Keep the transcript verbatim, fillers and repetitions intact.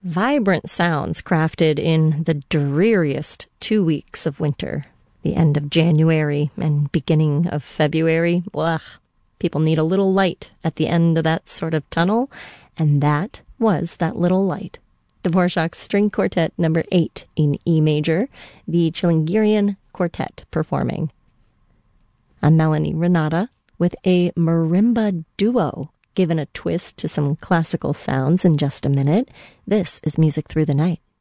Vibrant sounds crafted in the dreariest two weeks of winter, the end of January and beginning of February. Ugh, people need a little light at the end of that sort of tunnel, and that was that little light. Dvorak's String Quartet number eight in E major, the Chilingirian Quartet performing. I'm Melanie Renata with a marimba duo, given a twist to some classical sounds in just a minute. This is Music Through the Night.